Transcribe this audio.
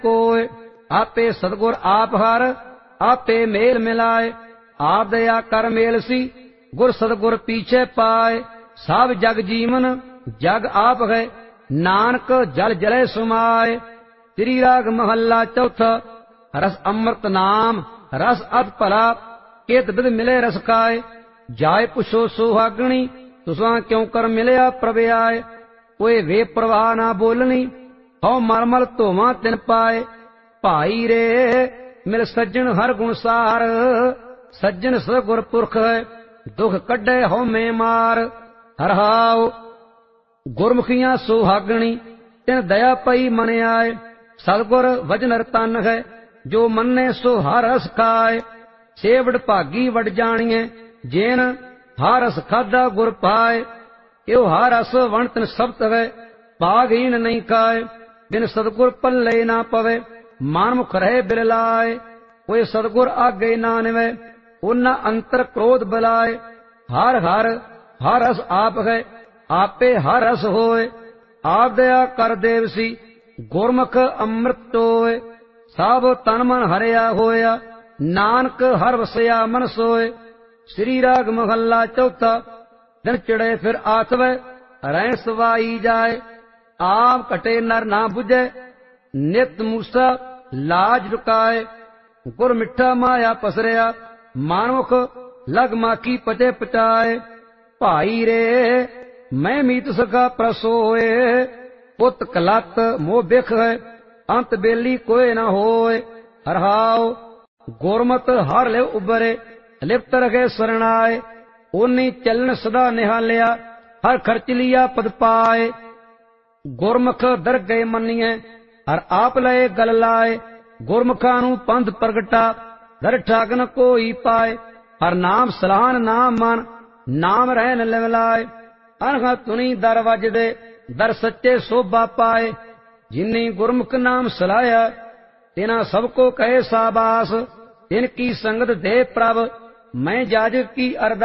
कोय। आपे सतगुर आप हर आपे मेल मिलाए। आप दया कर मेल सी गुर सतगुर पीछे पाए। सब जग जीवन जग आप है नानक जल जले सुमाए। श्री राग महला चौथा। रस अमृत नाम रस अत भला केत बिद मिले रस खाए। जाय पुछो सुहागणी तुसां क्यों कर मिलया प्रभ आए। कोई वे प्रवाह ना बोलनी हौ मरमल धोवा तिन पाए। भाई रे मिल सज्जन हर गुण सार सज्जन सतगुर पुरख है दुख कड्डे हौ में मार। हर हाओ गुरमुखियां सुहागणी तिन दया पई मन आए। सतगुर वजन रतन है जो मन्ने सो हर रस खाए। सेवड़ भागी वड जानिए जेन हर रस खादा गुर पाए। यो हर रस वणतन सब्त है भागहीन नहीं खाए। बिन सतगुर पल्ले ना पवे मानमुख रहे बिरलाए। कोई सतगुर आगे ना निवे उन्ना अंतर क्रोध बलाए। हर हर हर रस आप है आपे हर रस होए। आप दया कर देवसी गुरमुख अमृत टोए। सब तन मन हरिया होया नानक हर वसया मन सोए। श्री राग महला चौथा। दिन चढ़े फिर आथवे रैन सवाई जाए। आप कटे नर ना बुझे नित मूसा लाज रुकाए। गुर मिठा माया पसरिया मानमुख लग माकी पचे पचाए। भाई रे मैं मीत सखा प्रसोए पुत कलत मोह बिख है अंत बेली कोय न होए। हर हाओ गुरमत हर ले उबरे लिप्त रखे शरणाए। ओनी चलन सदा निहालिया हर खर्च लिया पद पाए। गुरमुख दर गए मनिए हर आप लए गल लाए। गुरमुखा नू पंथ प्रगटा दर ठाकन कोई पाए। हर नाम सलाहन नाम मन नाम रहन लिवलाए। अनह तुनी दर वजदे दर सच्चे शोभा पाए। जिन्नी गुरमुख नाम सलाया तिना सबको कहे साबास। तिनकी संगत दे प्रभ मैं जाजक की अरदास।